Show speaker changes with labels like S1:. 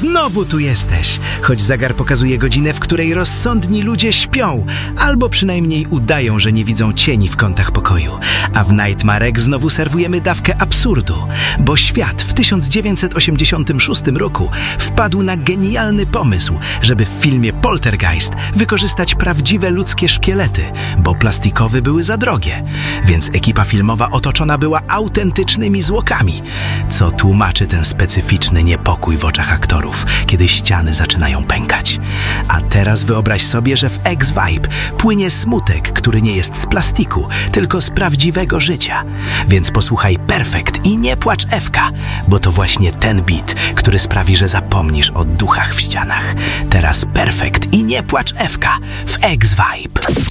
S1: Znowu tu jesteś! Choć zegar pokazuje godzinę, w której rozsądni ludzie śpią, albo przynajmniej udają, że nie widzą cieni w kątach pokoju. A w Nightmarek znowu serwujemy dawkę absurdu, bo świat w 1986 roku wpadł na genialny pomysł, żeby w filmie Poltergeist wykorzystać prawdziwe ludzkie szkielety, bo plastikowe były za drogie. Więc ekipa filmowa otoczona była autentycznymi zwłokami, co tłumaczy ten specyficzny niepokój w oczach aktorów, kiedy ściany zaczynają pękać. A teraz wyobraź sobie, że w X-Vibe płynie smutek, który nie jest z plastiku, tylko z prawdziwego życia. Więc posłuchaj Perfect i nie płacz Ewka, bo to właśnie ten beat, który sprawi, że zapomnisz o duchach w ścianach. Teraz Perfect i nie płacz Ewka w X-Vibe.